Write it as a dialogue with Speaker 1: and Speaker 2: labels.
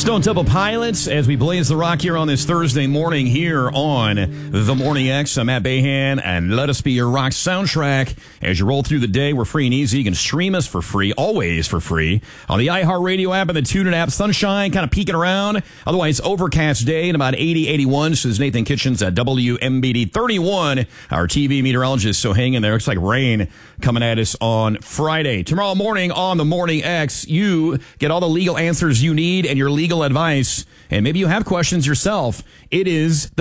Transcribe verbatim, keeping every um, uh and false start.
Speaker 1: Stone Temple Pilots as we blaze the rock here on this Thursday morning here on The Morning X. I'm Matt Bahan, and let us be your rock soundtrack. As you roll through the day, we're free and easy. You can stream us for free, always for free, on the iHeartRadio app and the TuneIn app. Sunshine kind of peeking around. Otherwise, overcast day and about eighty, eighty-one. Says Nathan Kitchens at W M B D thirty-one, our T V meteorologist. So hang in there. Looks like rain coming at us on Friday. Tomorrow morning on The Morning X, you get all the legal answers you need and your legal advice, and maybe you have questions yourself. It is the